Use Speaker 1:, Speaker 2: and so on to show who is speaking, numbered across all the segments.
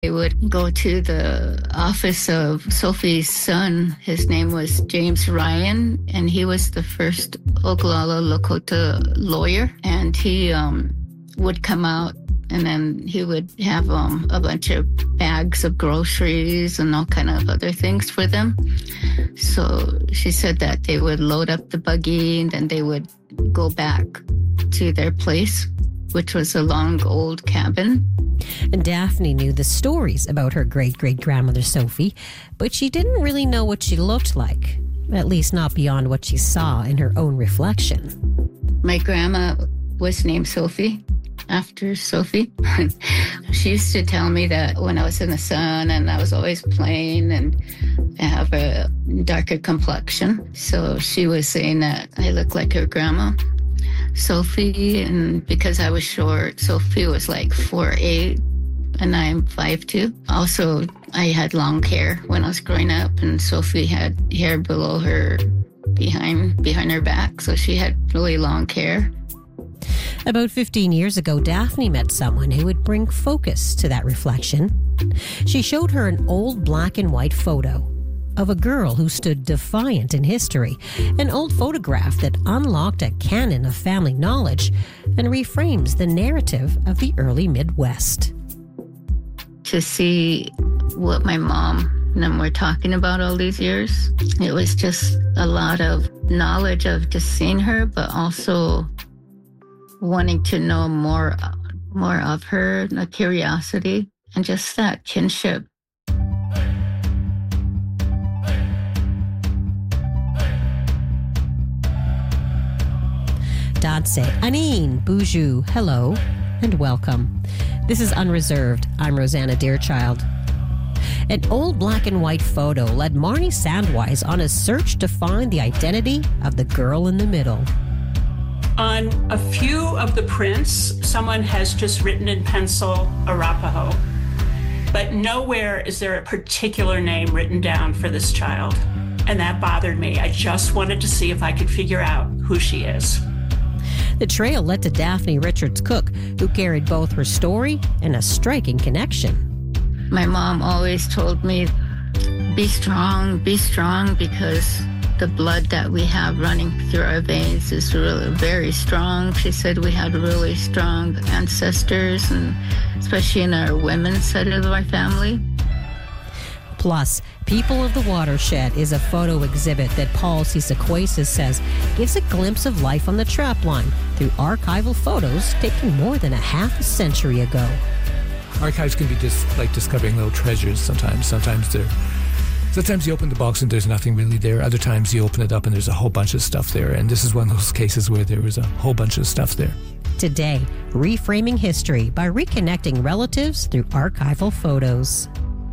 Speaker 1: They would go to the office of Sophie's son. His name was James Ryan, and he was the first Oglala Lakota lawyer. And he would come out, and then he would have a bunch of bags of groceries and all kind of other things for them. So she said that they would load up the buggy, and then they would go back to their place, which was a long old cabin.
Speaker 2: And Daphne knew the stories about her great-great-grandmother Sophie, but she didn't really know what she looked like, at least not beyond what she saw in her own reflection.
Speaker 1: My grandma was named Sophie, after Sophie. She used to tell me that when I was in the sun and I was always playing and I have a darker complexion. So she was saying that I look like her grandma, Sophie, and because I was short, Sophie was like 4'8", and I'm 5'2". Also, I had long hair when I was growing up, and Sophie had hair below her, behind her back, so she had really long hair.
Speaker 2: About 15 years ago, Daphne met someone who would bring focus to that reflection. She showed her an old black and white photo of a girl who stood defiant in history, an old photograph that unlocked a canon of family knowledge and reframes the narrative of the early Midwest.
Speaker 1: To see what my mom and them were talking about all these years, it was just a lot of knowledge of just seeing her, but also wanting to know more of her, the curiosity, and just that kinship.
Speaker 2: Dadse, Anine, Boujou, hello, and welcome. This is Unreserved. I'm Rosanna Deerchild. An old black and white photo led Marnie Sandwise on a search to find the identity of the girl in the middle.
Speaker 3: On a few of the prints, someone has just written in pencil Arapaho, but nowhere is there a particular name written down for this child. And that bothered me. I just wanted to see if I could figure out who she is.
Speaker 2: The trail led to Daphne Richards Cook, who carried both her story and a striking connection.
Speaker 1: My mom always told me, be strong, because the blood that we have running through our veins is really very strong. She said we had really strong ancestors, and especially in our women's side of our family.
Speaker 2: Plus, People of the Watershed is a photo exhibit that Paul Cisaquasis says gives a glimpse of life on the trapline through archival photos taken more than a half a century ago.
Speaker 4: Archives can be just like discovering little treasures sometimes. Sometimes you open the box and there's nothing really there. Other times you open it up and there's a whole bunch of stuff there. And this is one of those cases where there was a whole bunch of stuff there.
Speaker 2: Today, reframing history by reconnecting relatives through archival photos.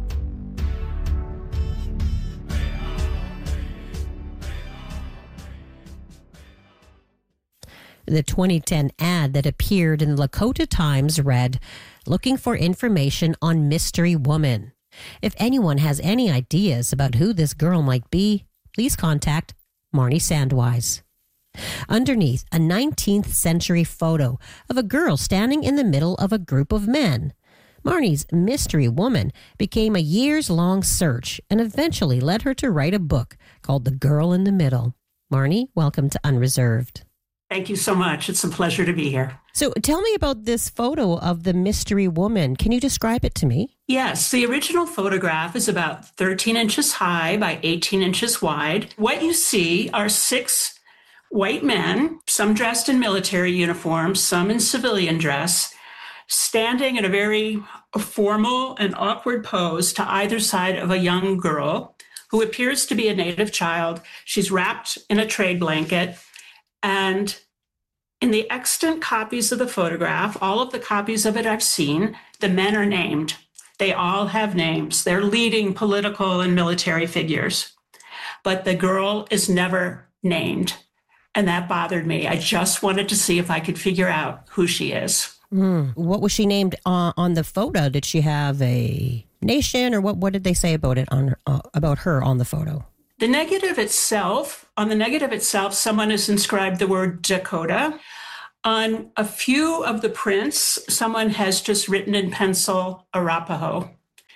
Speaker 2: The 2010 ad that appeared in the Lakota Times read, "Looking for information on mystery woman. If anyone has any ideas about who this girl might be, please contact Marnie Sandwise." Underneath, a 19th century photo of a girl standing in the middle of a group of men. Marnie's mystery woman became a years-long search and eventually led her to write a book called The Girl in the Middle. Marnie, welcome to Unreserved.
Speaker 3: Thank you so much. It's a pleasure to be here.
Speaker 2: So tell me about this photo of the mystery woman. Can you describe it to me?
Speaker 3: Yes, the original photograph is about 13 inches high by 18 inches wide. What you see are 6 white men, some dressed in military uniforms, some in civilian dress, standing in a very formal and awkward pose to either side of a young girl who appears to be a native child. She's wrapped in a trade blanket. And in the extant copies of the photograph, all of the copies of it I've seen, the men are named. They all have names. They're leading political and military figures. But the girl is never named. And that bothered me. I just wanted to see if I could figure out who she is.
Speaker 2: What was she named on the photo? Did she have a nation, or what did they say about it about her on the photo?
Speaker 3: On the negative itself, someone has inscribed the word Dakota. On a few of the prints, someone has just written in pencil Arapaho,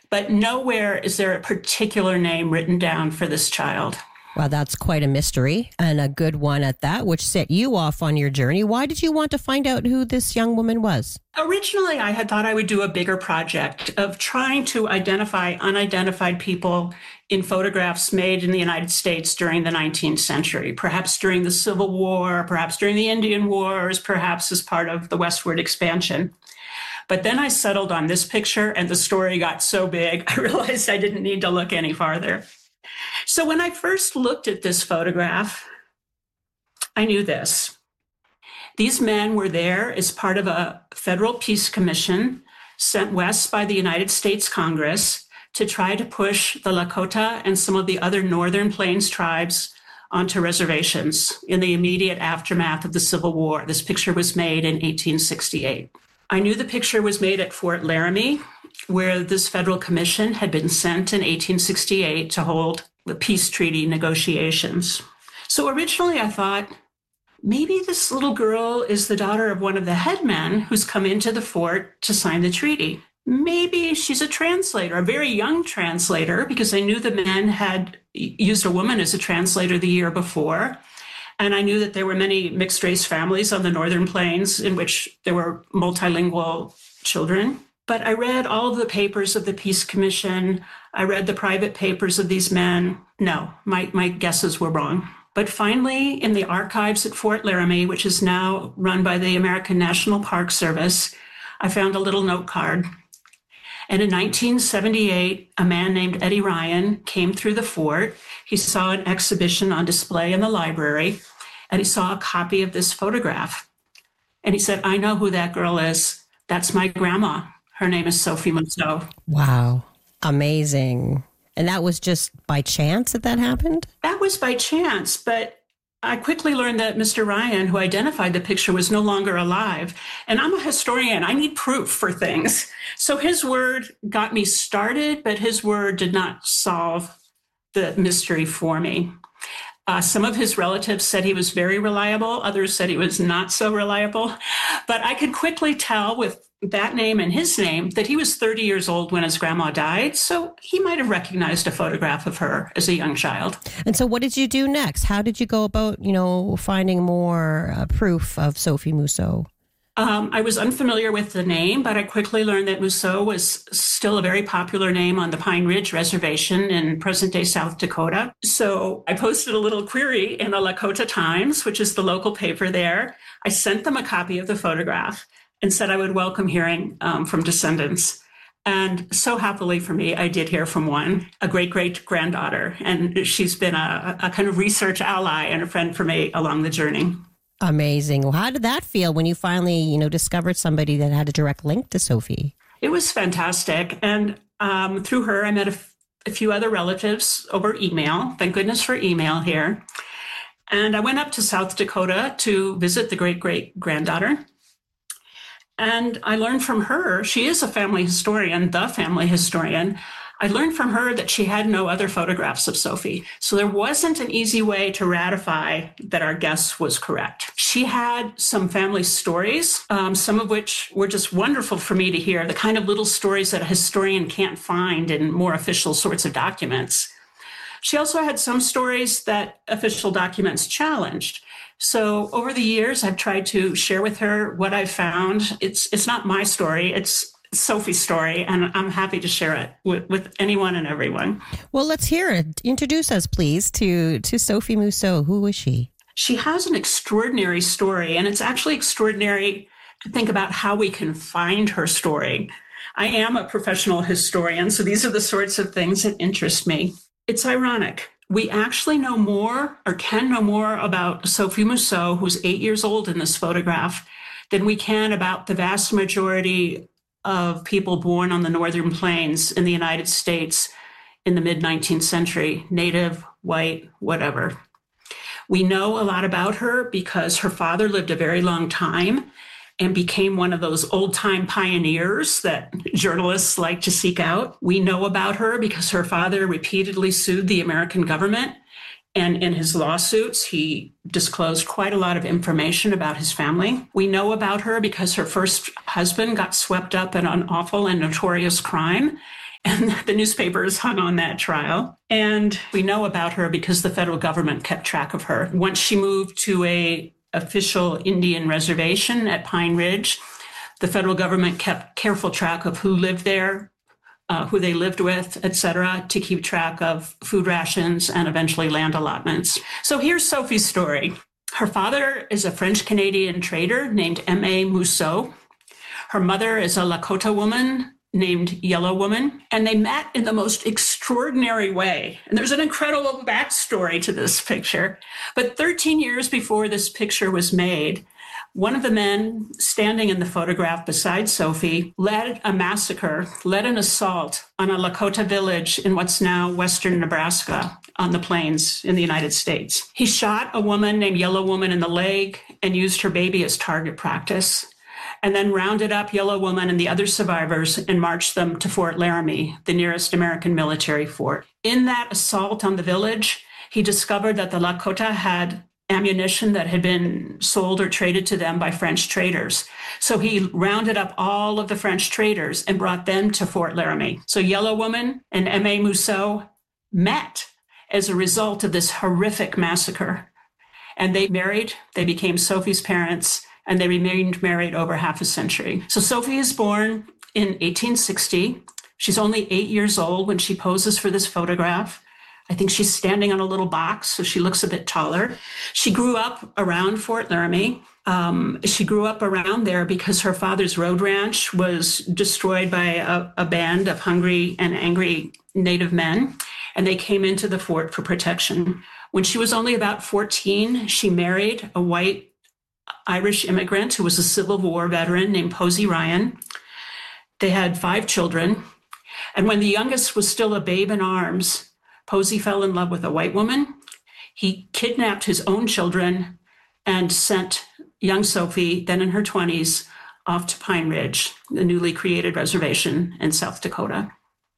Speaker 3: but nowhere is there a particular name written down for this child.
Speaker 2: Well, that's quite a mystery, and a good one at that, which set you off on your journey. Why did you want to find out who this young woman was?
Speaker 3: Originally, I had thought I would do a bigger project of trying to identify unidentified people in photographs made in the United States during the 19th century, perhaps during the Civil War, perhaps during the Indian Wars, perhaps as part of the westward expansion. But then I settled on this picture, and the story got so big, I realized I didn't need to look any farther. So when I first looked at this photograph, I knew this. These men were there as part of a federal peace commission sent west by the United States Congress to try to push the Lakota and some of the other Northern Plains tribes onto reservations in the immediate aftermath of the Civil War. This picture was made in 1868. I knew the picture was made at Fort Laramie, where this federal commission had been sent in 1868 to hold the peace treaty negotiations. So originally I thought, maybe this little girl is the daughter of one of the headmen who's come into the fort to sign the treaty. Maybe she's a translator, a very young translator, because I knew the men had used a woman as a translator the year before. And I knew that there were many mixed race families on the Northern Plains in which there were multilingual children. But I read all of the papers of the Peace Commission. I read the private papers of these men. No, my guesses were wrong. But finally, in the archives at Fort Laramie, which is now run by the American National Park Service, I found a little note card. And in 1978, a man named Eddie Ryan came through the fort. He saw an exhibition on display in the library, and he saw a copy of this photograph. And he said, I know who that girl is. That's my grandma. Her name is Sophie Mousseau.
Speaker 2: Wow. Amazing. And that was just by chance that happened?
Speaker 3: That was by chance, but I quickly learned that Mr. Ryan, who identified the picture, was no longer alive. And I'm a historian. I need proof for things. So his word got me started, but his word did not solve the mystery for me. Some of his relatives said he was very reliable. Others said he was not so reliable. But I could quickly tell with that name and his name that he was 30 years old when his grandma died. So he might have recognized a photograph of her as a young child.
Speaker 2: And so what did you do next? How did you go about, finding more proof of Sophie Mousseau?
Speaker 3: I was unfamiliar with the name, but I quickly learned that Mousseau was still a very popular name on the Pine Ridge Reservation in present-day South Dakota. So I posted a little query in the Lakota Times, which is the local paper there. I sent them a copy of the photograph and said I would welcome hearing from descendants. And so happily for me, I did hear from one, a great-great-granddaughter, and she's been a kind of research ally and a friend for me along the journey.
Speaker 2: Amazing. Well, how did that feel when you finally, discovered somebody that had a direct link to Sophie?
Speaker 3: It was fantastic. And through her, I met a few other relatives over email. Thank goodness for email here. And I went up to South Dakota to visit the great-great-granddaughter. And I learned from her, she is a family historian, the family historian. I learned from her that she had no other photographs of Sophie. So there wasn't an easy way to ratify that our guess was correct. She had some family stories, some of which were just wonderful for me to hear, the kind of little stories that a historian can't find in more official sorts of documents. She also had some stories that official documents challenged. So over the years, I've tried to share with her what I've found. It's not my story, it's Sophie's story, and I'm happy to share it with anyone and everyone.
Speaker 2: Well, let's hear it. Introduce us, please, to Sophie Mousseau. Who is she?
Speaker 3: She has an extraordinary story, and it's actually extraordinary to think about how we can find her story. I am a professional historian, so these are the sorts of things that interest me. It's ironic. We actually know more, or can know more, about Sophie Mousseau, who's 8 years old in this photograph, than we can about the vast majority of people born on the Northern Plains in the United States in the mid-19th century, native, white, whatever. We know a lot about her because her father lived a very long time and became one of those old-time pioneers that journalists like to seek out. We know about her because her father repeatedly sued the American government. And in his lawsuits, he disclosed quite a lot of information about his family. We know about her because her first husband got swept up in an awful and notorious crime And the newspapers hung on that trial. And we know about her because the federal government kept track of her. Once she moved to a official Indian reservation at Pine Ridge, the federal government kept careful track of who lived there, who they lived with, et cetera, to keep track of food rations and eventually land allotments. So here's Sophie's story. Her father is a French-Canadian trader named M.A. Mousseau. Her mother is a Lakota woman named Yellow Woman, and they met in the most extraordinary way. And there's an incredible backstory to this picture. But 13 years before this picture was made, one of the men standing in the photograph beside Sophie led a massacre, led an assault on a Lakota village in what's now western Nebraska on the plains in the United States. He shot a woman named Yellow Woman in the leg and used her baby as target practice, and then rounded up Yellow Woman and the other survivors and marched them to Fort Laramie, the nearest American military fort. In that assault on the village, he discovered that the Lakota had ammunition that had been sold or traded to them by French traders. So he rounded up all of the French traders and brought them to Fort Laramie. So Yellow Woman and M.A. Mousseau met as a result of this horrific massacre. And they married, they became Sophie's parents, and they remained married over half a century. So Sophie is born in 1860. She's only 8 years old when she poses for this photograph. I think she's standing on a little box, so she looks a bit taller. She grew up around Fort Laramie. She grew up around there because her father's road ranch was destroyed by a band of hungry and angry Native men, and they came into the fort for protection. When she was only about 14, she married a white Irish immigrant who was a Civil War veteran named Posey Ryan. They had 5 children. And when the youngest was still a babe in arms, Posey fell in love with a white woman. He kidnapped his own children and sent young Sophie, then in her 20s, off to Pine Ridge, the newly created reservation in South Dakota.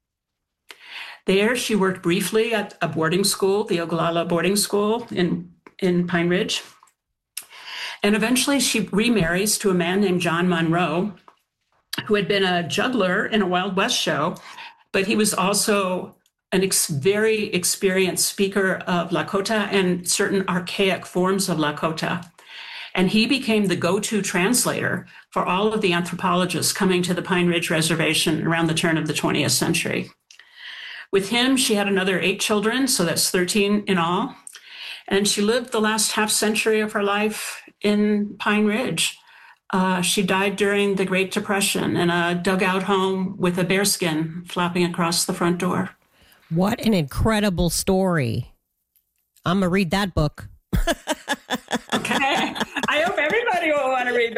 Speaker 3: There, she worked briefly at a boarding school, the Oglala boarding school in Pine Ridge. And eventually she remarries to a man named John Monroe, who had been a juggler in a Wild West show, but he was also a very experienced speaker of Lakota and certain archaic forms of Lakota. And he became the go-to translator for all of the anthropologists coming to the Pine Ridge Reservation around the turn of the 20th century. With him, she had another 8 children, so that's 13 in all. And she lived the last half century of her life in Pine Ridge. She died during the Great Depression in a dugout home with a bearskin flapping across the front door.
Speaker 2: What an incredible story. I'm going to read that book.
Speaker 3: Okay. I hope everybody will want to read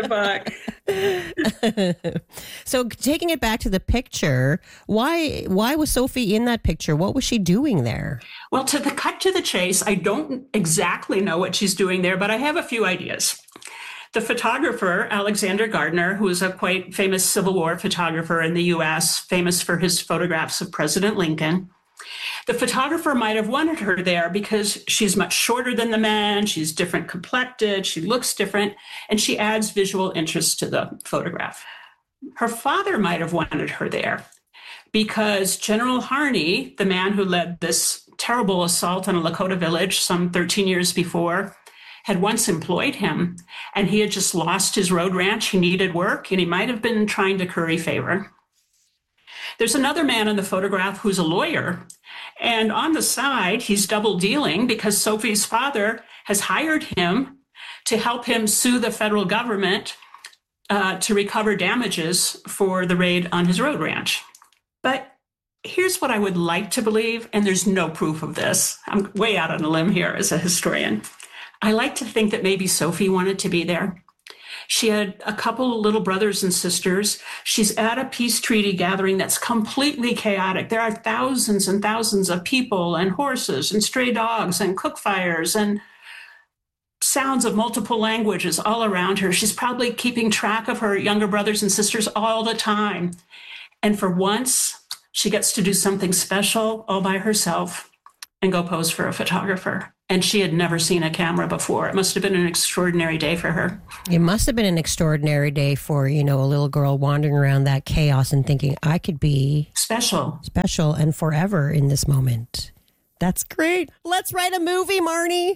Speaker 3: the book.
Speaker 2: So taking it back to the picture, why was Sophie in that picture? What was she doing there?
Speaker 3: Well, cut to the chase, I don't exactly know what she's doing there, but I have a few ideas. The photographer, Alexander Gardner, who is a quite famous Civil War photographer in the U.S., famous for his photographs of President Lincoln, the photographer might have wanted her there because she's much shorter than the man, she's different complected, she looks different, and she adds visual interest to the photograph. Her father might have wanted her there because General Harney, the man who led this terrible assault on a Lakota village some 13 years before, had once employed him, and he had just lost his road ranch. He needed work, and he might have been trying to curry favor. There's another man in the photograph who's a lawyer, and on the side, he's double dealing because Sophie's father has hired him to help him sue the federal government to recover damages for the raid on his road ranch. But here's what I would like to believe, and there's no proof of this. I'm way out on a limb here as a historian. I like to think that maybe Sophie wanted to be there. She had a couple of little brothers and sisters. She's at a peace treaty gathering that's completely chaotic. There are thousands and thousands of people and horses and stray dogs and cook fires and sounds of multiple languages all around her. She's probably keeping track of her younger brothers and sisters all the time. And for once, she gets to do something special all by herself and go pose for a photographer. And she had never seen a camera before. It must have been an extraordinary day for her.
Speaker 2: It must have been an extraordinary day for, a little girl wandering around that chaos and thinking, I could be
Speaker 3: special
Speaker 2: and forever in this moment. That's great. Let's write a movie, Marnie.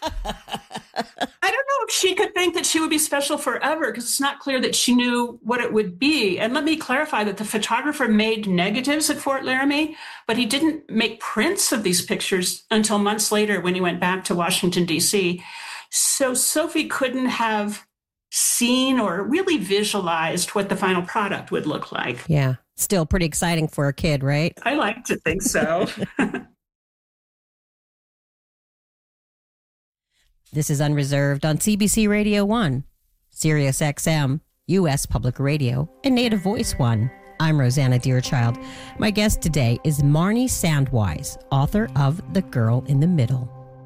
Speaker 3: I don't know if she could think that she would be special forever, because it's not clear that she knew what it would be. And let me clarify that the photographer made negatives at Fort Laramie, but he didn't make prints of these pictures until months later when he went back to Washington, D.C. So Sophie couldn't have seen or really visualized what the final product would look like.
Speaker 2: Yeah. Still pretty exciting for a kid, right?
Speaker 3: I like to think so.
Speaker 2: This is Unreserved on CBC Radio 1, Sirius XM, U.S. Public Radio, and Native Voice 1. I'm Rosanna Deerchild. My guest today is Marnie Sandweiss, author of The Girl in the Middle.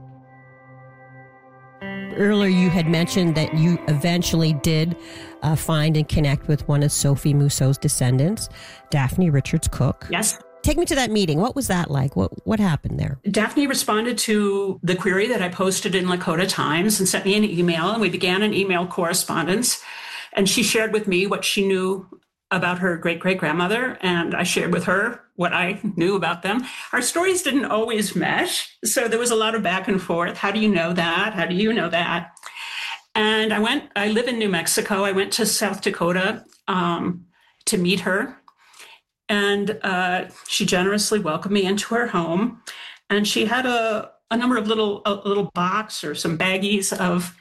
Speaker 2: Earlier you had mentioned that you eventually did find and connect with one of Sophie Mousseau's descendants, Daphne Richards Cook.
Speaker 3: Yes.
Speaker 2: Take me to that meeting. What was that like? What happened there?
Speaker 3: Daphne responded to the query that I posted in Lakota Times and sent me an email, and we began an email correspondence. And she shared with me what she knew about her great-great-grandmother, and I shared with her what I knew about them. Our stories didn't always mesh, so there was a lot of back and forth. How do you know that? How do you know that? And I live in New Mexico. I went to South Dakota to meet her. And she generously welcomed me into her home. And she had a number of a little box or some baggies of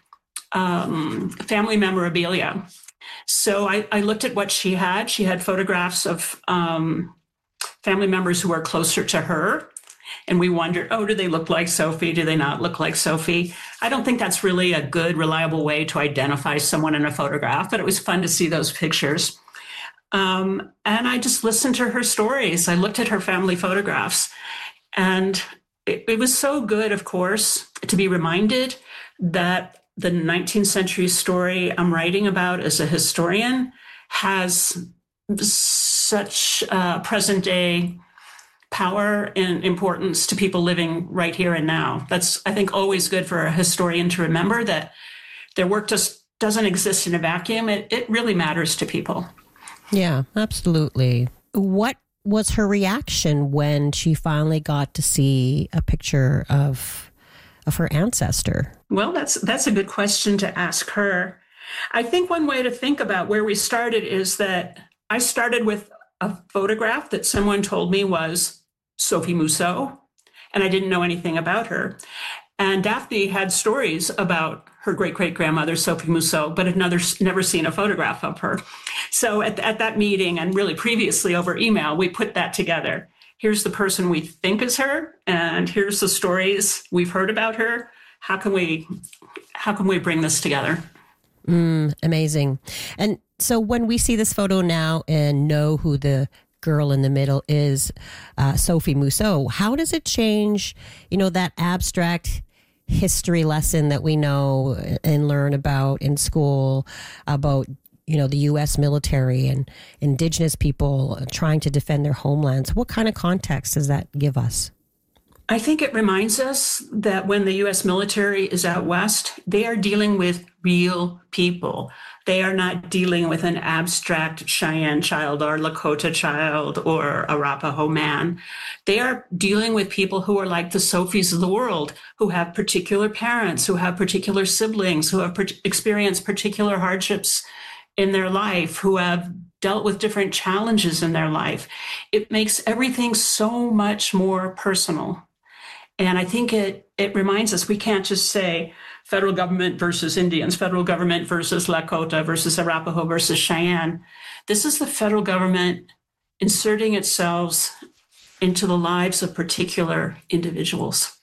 Speaker 3: family memorabilia. So I looked at what she had. She had photographs of family members who were closer to her. And we wondered, do they look like Sophie? Do they not look like Sophie? I don't think that's really a good, reliable way to identify someone in a photograph, but it was fun to see those pictures. And I just listened to her stories. I looked at her family photographs, and it was so good, of course, to be reminded that the 19th century story I'm writing about as a historian has such present day power and importance to people living right here and now. That's, I think, always good for a historian to remember, that their work just doesn't exist in a vacuum. It really matters to people.
Speaker 2: Yeah, absolutely. What was her reaction when she finally got to see a picture of her ancestor?
Speaker 3: Well, that's a good question to ask her. I think one way to think about where we started is that I started with a photograph that someone told me was Sophie Mousseau, and I didn't know anything about her. And Daphne had stories about her great-great-grandmother, Sophie Mousseau, but had never seen a photograph of her. So at that meeting, and really previously over email, we put that together. Here's the person we think is her, and here's the stories we've heard about her. How can we bring this together?
Speaker 2: Amazing. And so when we see this photo now and know who the girl in the middle is, Sophie Mousseau, how does it change, that abstract history lesson that we know and learn about in school about, the U.S. military and indigenous people trying to defend their homelands? What kind of context does that give us?
Speaker 3: I think it reminds us that when the U.S. military is out west, they are dealing with real people. They are not dealing with an abstract Cheyenne child or Lakota child or Arapaho man. They are dealing with people who are like the Sophies of the world, who have particular parents, who have particular siblings, who have experienced particular hardships in their life, who have dealt with different challenges in their life. It makes everything so much more personal. And I think it reminds us we can't just say federal government versus Indians, federal government versus Lakota versus Arapaho versus Cheyenne. This is the federal government inserting itself into the lives of particular individuals.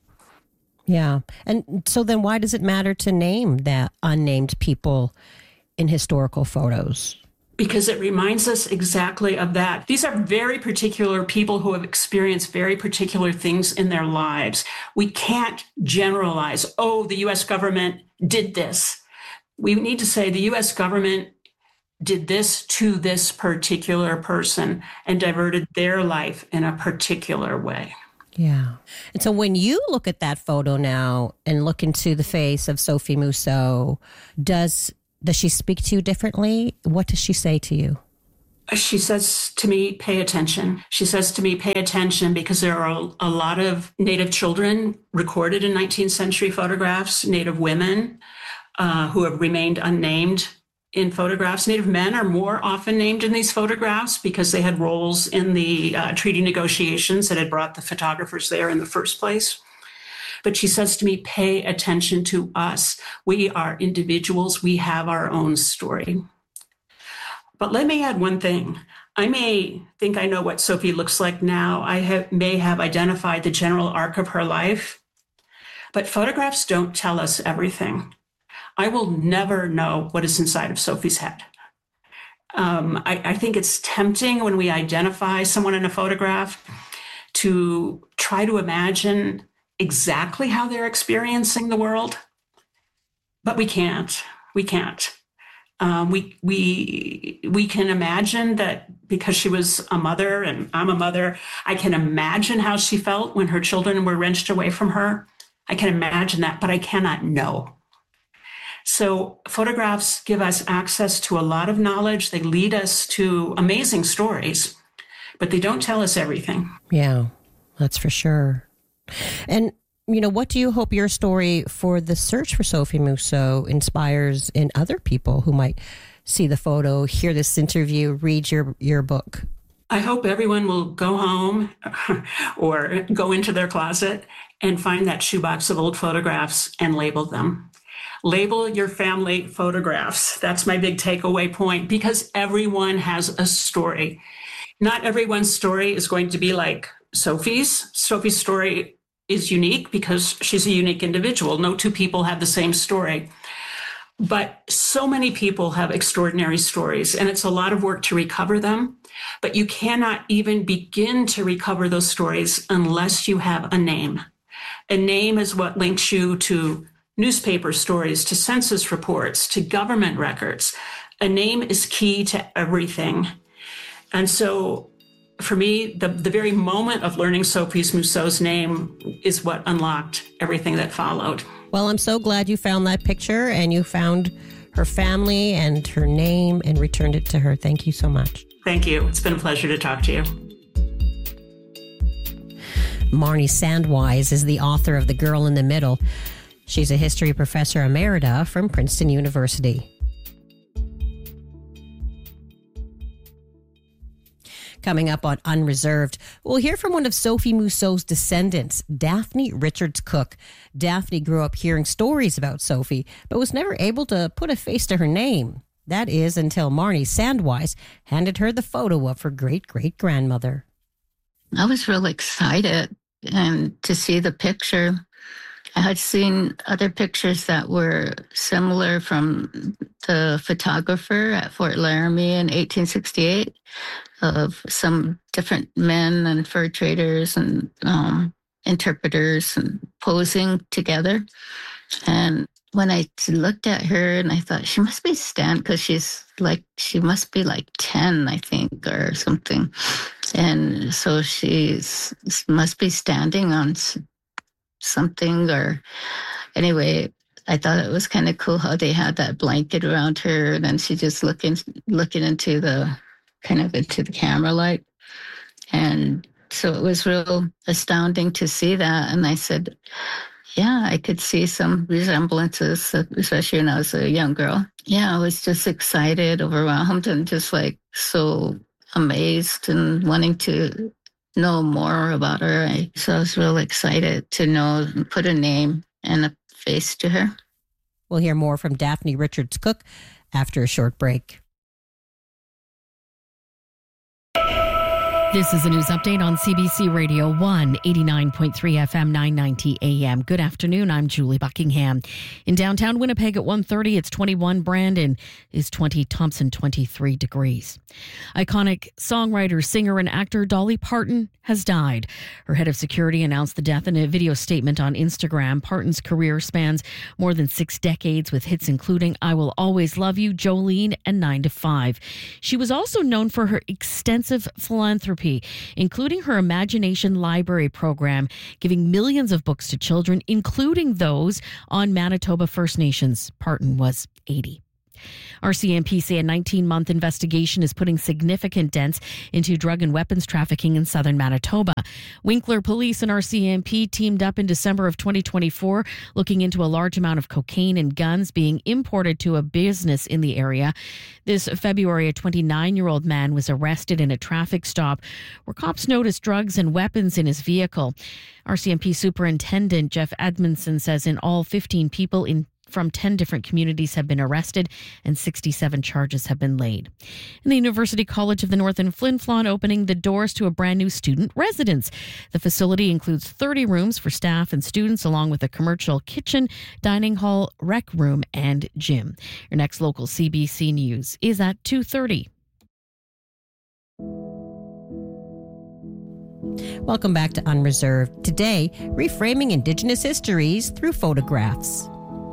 Speaker 2: Yeah. And so then why does it matter to name that unnamed people in historical photos?
Speaker 3: Because it reminds us exactly of that. These are very particular people who have experienced very particular things in their lives. We can't generalize, the U.S. government did this. We need to say the U.S. government did this to this particular person and diverted their life in a particular way.
Speaker 2: Yeah. And so when you look at that photo now and look into the face of Sophie Mousseau, does she speak to you differently? What does she say to you?
Speaker 3: She says to me, pay attention. She says to me, pay attention, because there are a lot of Native children recorded in 19th century photographs, Native women who have remained unnamed in photographs. Native men are more often named in these photographs because they had roles in the treaty negotiations that had brought the photographers there in the first place. But she says to me, pay attention to us. We are individuals. We have our own story. But let me add one thing. I may think I know what Sophie looks like now. I may have identified the general arc of her life, but photographs don't tell us everything. I will never know what is inside of Sophie's head. I think it's tempting when we identify someone in a photograph to try to imagine exactly how they're experiencing the world, but we can't. We can't. We can imagine that because she was a mother and I'm a mother, I can imagine how she felt when her children were wrenched away from her. I can imagine that, but I cannot know. So photographs give us access to a lot of knowledge. They lead us to amazing stories, but they don't tell us everything.
Speaker 2: Yeah, that's for sure. And what do you hope your story for the search for Sophie Mousseau inspires in other people who might see the photo, hear this interview, read your book?
Speaker 3: I hope everyone will go home or go into their closet and find that shoebox of old photographs and label them. Label your family photographs. That's my big takeaway point, because everyone has a story. Not everyone's story is going to be like Sophie's. Sophie's story is unique because she's a unique individual. No two people have the same story. But so many people have extraordinary stories, and it's a lot of work to recover them. But you cannot even begin to recover those stories unless you have a name. A name is what links you to newspaper stories, to census reports, to government records. A name is key to everything. And so for me, the very moment of learning Sophie Mousseau's name is what unlocked everything that followed.
Speaker 2: Well, I'm so glad you found that picture and you found her family and her name and returned it to her. Thank you so much.
Speaker 3: Thank you. It's been a pleasure to talk to you.
Speaker 2: Marnie Sandwise is the author of The Girl in the Middle. She's a history professor emerita from Princeton University. Coming up on Unreserved, we'll hear from one of Sophie Mousseau's descendants, Daphne Richards Cook. Daphne grew up hearing stories about Sophie, but was never able to put a face to her name. That is until Marnie Sandwise handed her the photo of her great-great-grandmother.
Speaker 1: I was real excited to see the picture. I had seen other pictures that were similar from the photographer at Fort Laramie in 1868 of some different men and fur traders and interpreters and posing together. And when I looked at her and I thought she must be because she must be like 10, I think, or something. And so she must be standing on something, or anyway, I thought it was kind of cool how they had that blanket around her and then she just looking into the camera light. And so it was real astounding to see that. And I said, yeah, I could see some resemblances, especially when I was a young girl. Yeah, I was just excited, overwhelmed, and just like so amazed and wanting to know more about her. So I was real excited to know and put a name and a face to her.
Speaker 2: We'll hear more from Daphne Richards Cook after a short break.
Speaker 5: This is a news update on CBC Radio 1, 89.3 FM, 990 AM. Good afternoon. I'm Julie Buckingham. In downtown Winnipeg at 1:30, it's 21. Brandon is 20. Thompson, 23 degrees. Iconic songwriter, singer, and actor Dolly Parton has died. Her head of security announced the death in a video statement on Instagram. Parton's career spans more than 6 decades with hits including I Will Always Love You, Jolene, and 9 to 5. She was also known for her extensive philanthropy philanthropy, including her Imagination Library program, giving millions of books to children, including those on Manitoba First Nations. Parton was 80. RCMP say a 19-month investigation is putting significant dents into drug and weapons trafficking in southern Manitoba. Winkler Police and RCMP teamed up in December of 2024, looking into a large amount of cocaine and guns being imported to a business in the area. This February, a 29-year-old man was arrested in a traffic stop where cops noticed drugs and weapons in his vehicle. RCMP Superintendent Jeff Edmondson says in all 15 people from 10 different communities have been arrested and 67 charges have been laid. And the University College of the North in Flin Flon opening the doors to a brand new student residence. The facility includes 30 rooms for staff and students, along with a commercial kitchen, dining hall, rec room, and gym. Your next local CBC News is at 2:30.
Speaker 2: Welcome back to Unreserved. Today, reframing Indigenous histories through photographs.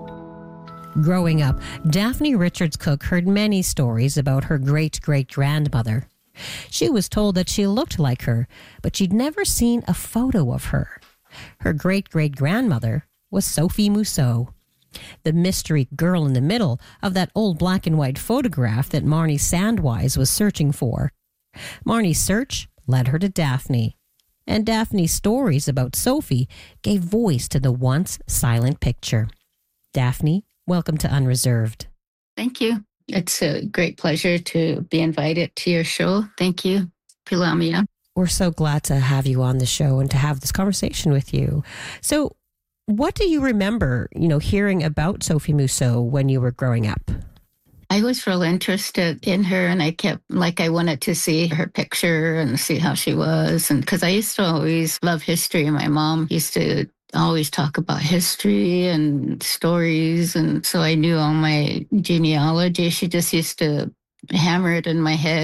Speaker 2: Growing up, Daphne Richards Cook heard many stories about her great-great-grandmother. She was told that she looked like her, but she'd never seen a photo of her. Her great-great-grandmother was Sophie Mousseau, the mystery girl in the middle of that old black and white photograph that Marnie Sandwise was searching for. Marnie's search led her to Daphne, and Daphne's stories about Sophie gave voice to the once silent picture. Daphne, welcome to Unreserved.
Speaker 1: Thank you. It's a great pleasure to be invited to your show. Thank you, Pilamia.
Speaker 2: We're so glad to have you on the show and to have this conversation with you. So what do you remember, hearing about Sophie Mousseau when you were growing up?
Speaker 1: I was real interested in her, and I wanted to see her picture and see how she was. And because I used to always love history. My mom used to always talk about history and stories. And so I knew all my genealogy. She just used to hammer it in my head.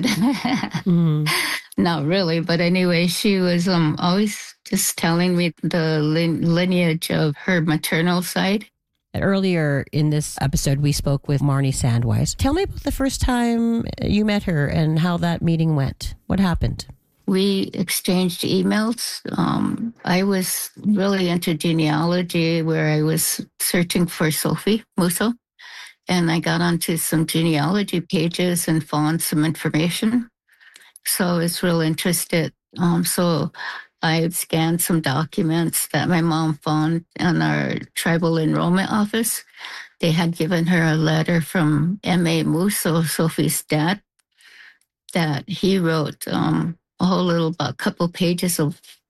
Speaker 1: Not really. But anyway, she was always just telling me the lineage of her maternal side.
Speaker 2: Earlier in this episode, we spoke with Marnie Sandwise. Tell me about the first time you met her and how that meeting went. What happened?
Speaker 1: We exchanged emails. I was really into genealogy, where I was searching for Sophie Mousseau, and I got onto some genealogy pages and found some information. So I was real interested. So I scanned some documents that my mom found in our tribal enrollment office. They had given her a letter from M.A. Mousseau, Sophie's dad, that he wrote a whole little about couple pages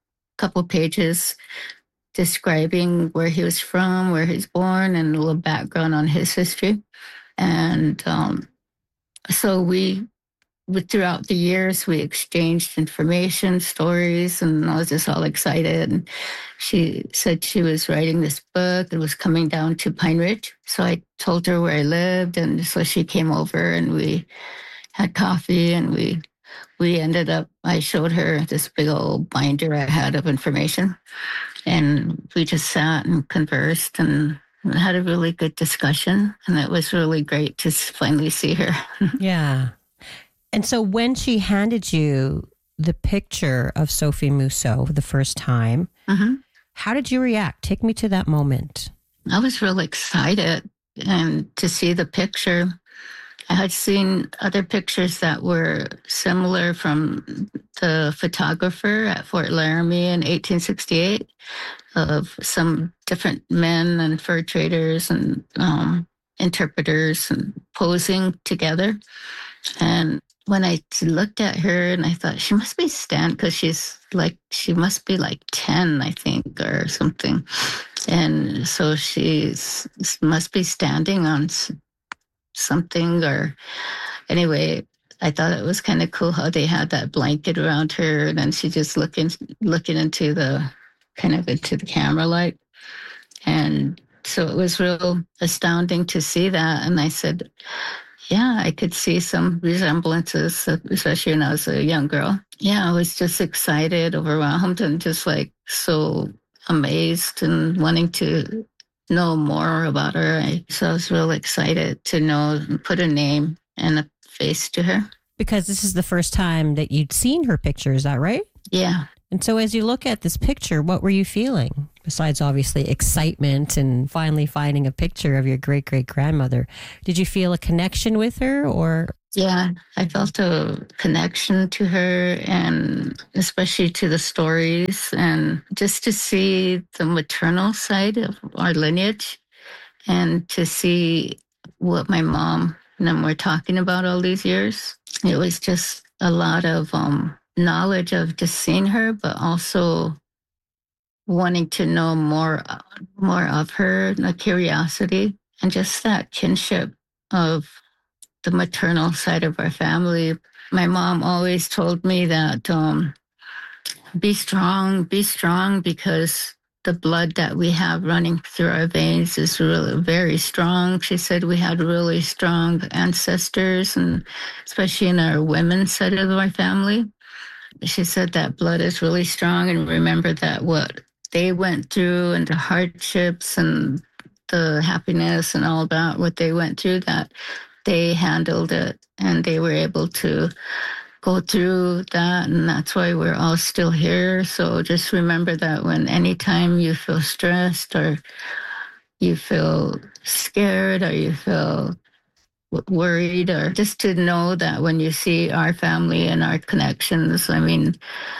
Speaker 1: describing where he was from, where he was born, and a little background on his history. And so throughout the years, we exchanged information, stories, and I was just all excited. And she said she was writing this book. It was coming down to Pine Ridge. So I told her where I lived, and so she came over and we had coffee, and we ended up, I showed her this big old binder I had of information, and we just sat and conversed and had a really good discussion. And it was really great to finally see her.
Speaker 2: Yeah. And so when she handed you the picture of Sophie Mousseau for the first time, how did you react? Take me to that moment.
Speaker 1: I was really excited and to see the picture. I had seen other pictures that were similar from the photographer at Fort Laramie in 1868 of some different men and fur traders and interpreters and posing together. And when I looked at her, and I thought she must be because she must be like 10, I think, or something. And so she must be standing on something, or anyway, I thought it was kind of cool how they had that blanket around her, and then she just looking into the camera light. And so it was real astounding to see that. And I said, yeah, I could see some resemblances, especially when I was a young girl. Yeah, I was just excited, overwhelmed, and just like so amazed and wanting to know more about her. So I was real excited to know, put a name and a face to her.
Speaker 2: Because this is the first time that you'd seen her picture, is that right?
Speaker 1: Yeah.
Speaker 2: And so as you look at this picture, what were you feeling? Besides obviously excitement and finally finding a picture of your great-great-grandmother. Did you feel a connection with her or?
Speaker 1: Yeah, I felt a connection to her, and especially to the stories, and just to see the maternal side of our lineage and to see what my mom and them were talking about all these years. It was just a lot of knowledge of just seeing her, but also wanting to know more of her, the curiosity, and just that kinship of the maternal side of our family. My mom always told me that be strong, because the blood that we have running through our veins is really very strong. She said we had really strong ancestors, and especially in our women's side of our family. She said that blood is really strong, and remember that what they went through and the hardships and the happiness and all that, what they went through, that they handled it and they were able to go through that, and that's why we're all still here. So just remember that when anytime you feel stressed or you feel scared or you feel worried, or just to know that when you see our family and our connections, I mean,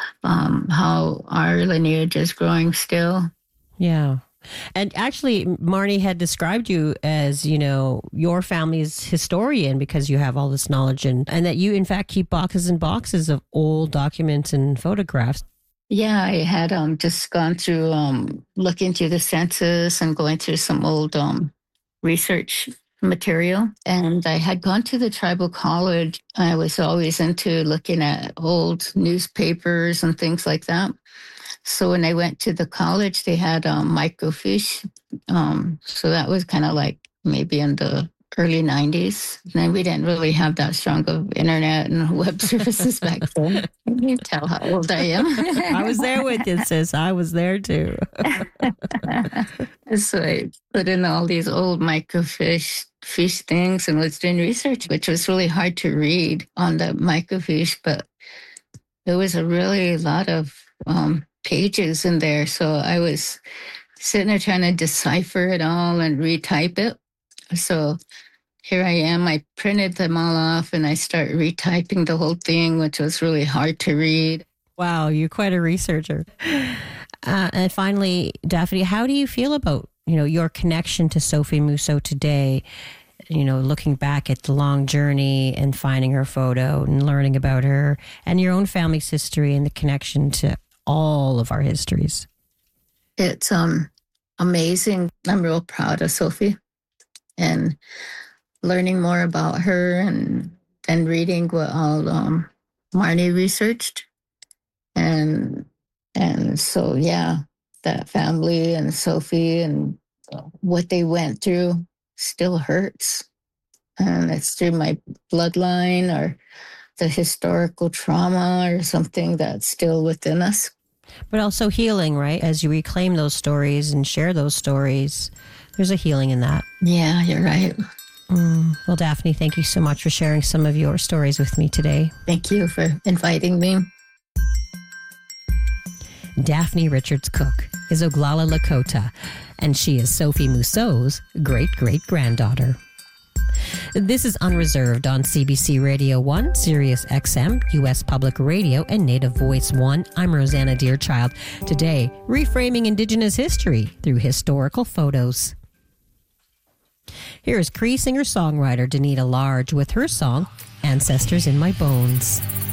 Speaker 1: how our lineage is growing still.
Speaker 2: Yeah. And actually, Marnie had described you as, you know, your family's historian because you have all this knowledge and that you, in fact, keep boxes and boxes of old documents and photographs.
Speaker 1: Yeah, I had just gone through looking through the census and going through some old research material. And I had gone to the tribal college. I was always into looking at old newspapers and things like that. So when I went to the college, they had microfiche. So that was kind of like maybe in the early 90s. And we didn't really have that strong of internet and web services back then. You can tell how old I am.
Speaker 2: I was there with you, sis. I was there too.
Speaker 1: So I put in all these old microfiche things and was doing research, which was really hard to read on the microfiche, but there was a really lot of pages in there. So I was sitting there trying to decipher it all and retype it. So here I am. I printed them all off and I start retyping the whole thing, which was really hard to read.
Speaker 2: Wow, you're quite a researcher. And finally, Daphne, how do you feel about, you know, your connection to Sophie Mousseau today? You know, looking back at the long journey and finding her photo and learning about her and your own family's history and the connection to all of our histories.
Speaker 1: It's amazing. I'm real proud of Sophie and learning more about her and reading what all Marnie researched. And so, yeah, that family and Sophie and what they went through still hurts. And it's through my bloodline or the historical trauma or something that's still within us.
Speaker 2: But also healing, right? As you reclaim those stories and share those stories, there's a healing in that.
Speaker 1: Yeah, you're right.
Speaker 2: Well, Daphne, thank you so much for sharing some of your stories with me today.
Speaker 1: Thank you for inviting me.
Speaker 2: Daphne Richards Cook is Oglala Lakota, and she is Sophie Mousseau's great-great-granddaughter. This is Unreserved on CBC Radio 1, Sirius XM, U.S. Public Radio, and Native Voice 1. I'm Rosanna Deerchild. Today, reframing Indigenous history through historical photos. Here is Cree singer-songwriter Danita Large with her song, Ancestors in My Bones.